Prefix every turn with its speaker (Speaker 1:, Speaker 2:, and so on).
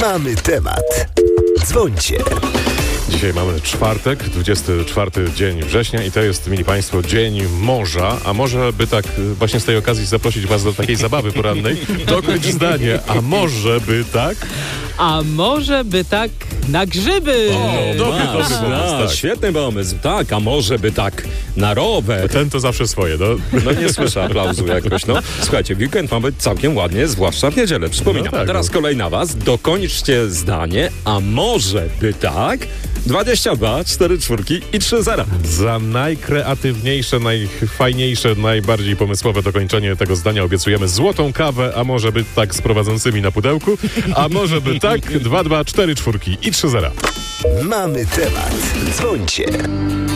Speaker 1: Mamy temat. Dzwońcie.
Speaker 2: Dzisiaj mamy czwartek, 24 dzień września i to jest, mili Państwo, Dzień Morza. A może by tak właśnie z tej okazji zaprosić Was do takiej zabawy porannej? Dokończ zdanie. A może by tak?
Speaker 3: A może by tak na grzyby?
Speaker 2: Dobry pomysł, tak.
Speaker 4: Świetny pomysł. Tak, a może by tak na rower.
Speaker 2: Ten to zawsze swoje, no.
Speaker 4: No nie słyszę aplauzu jakoś, no. Słuchajcie, weekend ma być całkiem ładnie, zwłaszcza w niedzielę. Przypominam,
Speaker 2: No tak,
Speaker 4: teraz kolej na Was. Dokończcie zdanie, a może by tak? 22, 4 czwórki i 3 zera.
Speaker 2: Za najkreatywniejsze, najfajniejsze, najbardziej pomysłowe dokończenie tego zdania obiecujemy złotą kawę, a może by tak z prowadzącymi na pudełku, a może by tak 2, 4 czwórki i 3 zera.
Speaker 1: Mamy temat. Dzwońcie.